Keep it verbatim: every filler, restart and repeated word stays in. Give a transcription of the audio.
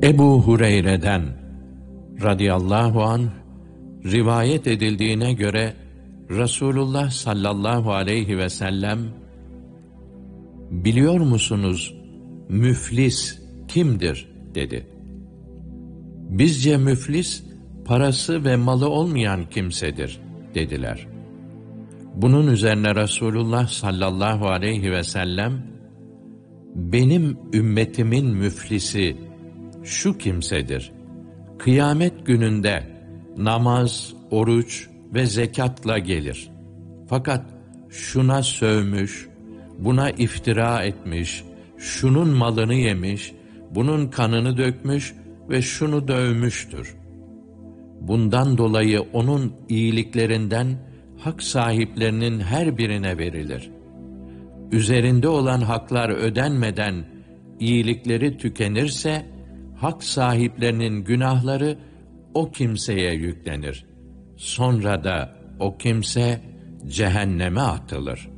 Ebu Hureyre'den radıyallahu anh rivayet edildiğine göre Resulullah sallallahu aleyhi ve sellem, "Biliyor musunuz müflis kimdir?" dedi. "Bizce müflis parası ve malı olmayan kimsedir," dediler. Bunun üzerine Resulullah sallallahu aleyhi ve sellem, "Benim ümmetimin müflisi şu kimsedir: kıyamet gününde namaz, oruç ve zekatla gelir. Fakat şuna sövmüş, buna iftira etmiş, şunun malını yemiş, bunun kanını dökmüş ve şunu dövmüştür. Bundan dolayı onun iyiliklerinden hak sahiplerinin her birine verilir. Üzerinde olan haklar ödenmeden iyilikleri tükenirse, hak sahiplerinin günahları o kimseye yüklenir. Sonra da o kimse cehenneme atılır."